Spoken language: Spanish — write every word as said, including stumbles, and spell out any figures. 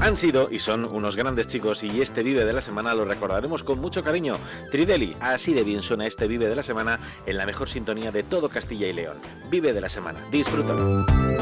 Han sido y son unos grandes chicos y este Vive de la Semana lo recordaremos con mucho cariño. Trideli, así de bien suena este Vive de la Semana en la mejor sintonía de todo Castilla y León. Vive de la Semana, disfrútalo.